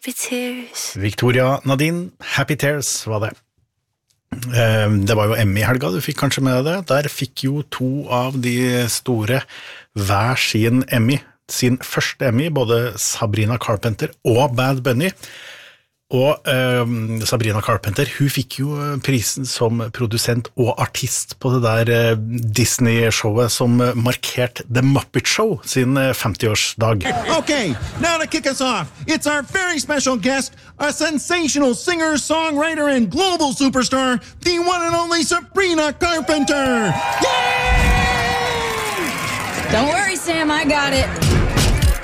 Happy Tears. Victoria Nadine, Happy Tears var det. Det var jo Emmy i helga, du fikk kanskje med det. Der fikk jo to av de store hver sin Emmy, sin første Emmy, både Sabrina Carpenter og Bad Bunny. Og Sabrina Carpenter, hun fikk jo prisen som produsent og artist på det der Disney-showet som markerte The Muppet Show sin 50-årsdag. Okay, now to kick us off, it's our very special guest, a sensational singer, songwriter, and global superstar, the one and only Sabrina Carpenter! Yay! Don't worry, Sam, I got it.